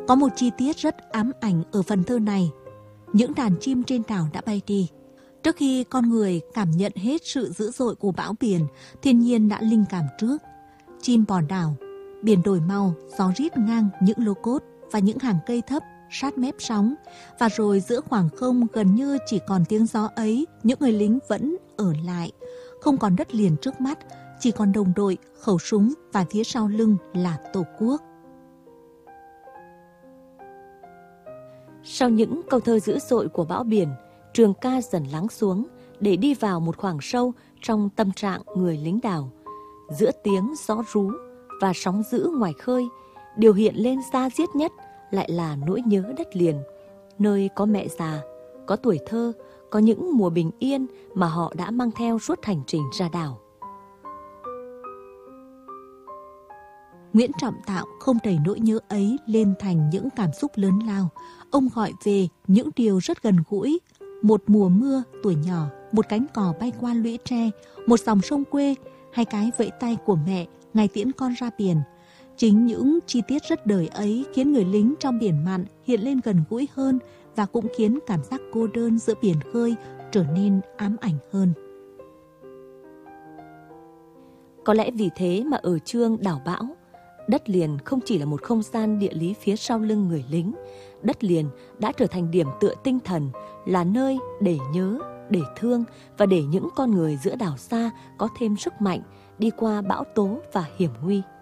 Có một chi tiết rất ám ảnh ở phần thơ này. Những đàn chim trên đảo đã bay đi. Trước khi con người cảm nhận hết sự dữ dội của bão biển, thiên nhiên đã linh cảm trước. Chim bò đảo, biển đổi màu, gió rít ngang những lô cốt và những hàng cây thấp sát mép sóng. Và rồi giữa khoảng không gần như chỉ còn tiếng gió ấy, những người lính vẫn ở lại. Không còn đất liền trước mắt, chỉ còn đồng đội, khẩu súng và phía sau lưng là Tổ quốc. Sau những câu thơ dữ dội của bão biển, trường ca dần lắng xuống để đi vào một khoảng sâu trong tâm trạng người lính đảo. Giữa tiếng gió rú và sóng dữ ngoài khơi, điều hiện lên da diết nhất lại là nỗi nhớ đất liền, nơi có mẹ già, có tuổi thơ, có những mùa bình yên mà họ đã mang theo suốt hành trình ra đảo. Nguyễn Trọng Tạo không đẩy nỗi nhớ ấy lên thành những cảm xúc lớn lao. Ông gọi về những điều rất gần gũi. Một mùa mưa tuổi nhỏ, một cánh cò bay qua lũy tre, một dòng sông quê, hai cái vẫy tay của mẹ ngày tiễn con ra biển. Chính những chi tiết rất đời ấy khiến người lính trong biển mặn hiện lên gần gũi hơn và cũng khiến cảm giác cô đơn giữa biển khơi trở nên ám ảnh hơn. Có lẽ vì thế mà ở chương Đảo Bão, đất liền không chỉ là một không gian địa lý phía sau lưng người lính. Đất liền đã trở thành điểm tựa tinh thần, là nơi để nhớ, để thương và để những con người giữa đảo xa có thêm sức mạnh đi qua bão tố và hiểm nguy.